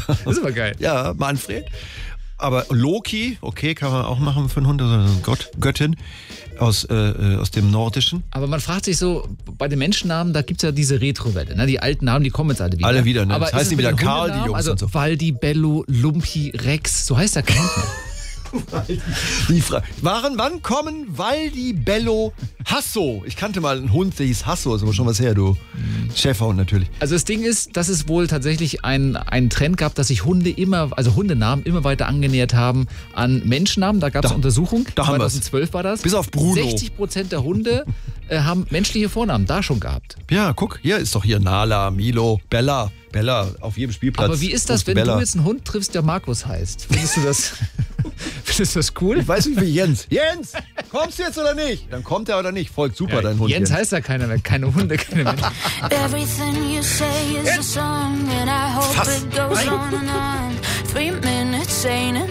Das ist aber geil. Ja, Manfred. Aber Loki, okay, kann man auch machen für einen Hund, also Göttin aus dem Nordischen. Aber man fragt sich so, bei den Menschennamen, da gibt es ja diese Retro-Welle. Ne? Die alten Namen, die kommen jetzt alle wieder. Alle wieder, ne? Aber das heißt nicht wieder Karl, die Jungs also und so. Waldi, Bello, Lumpi, Rex, so heißt der kein. Wann kommen Waldi, Bello, Hasso? Ich kannte mal einen Hund, der hieß Hasso, ist aber schon was her, du. Schäferhund natürlich. Also das Ding ist, dass es wohl tatsächlich einen Trend gab, dass sich Hundenamen immer weiter angenähert haben an Menschennamen. Da gab es eine Untersuchung, 2012 war das. Bis auf Bruno. 60% der Hunde haben menschliche Vornamen da schon gehabt. Ja, guck, hier ist doch hier Nala, Milo, Bella, auf jedem Spielplatz. Aber wie ist das, wenn du jetzt einen Hund triffst, der Markus heißt? Findest du das, findest du das cool? Ich weiß nicht, wie Jens. Jens, kommst du jetzt oder nicht? Dann kommt er oder nicht. Folgt super, dein Hund. Jens heißt ja keiner mehr. Keine Hunde, keine Menschen. Everything you say is a song and I hope it goes on and on. 3 minutes ain't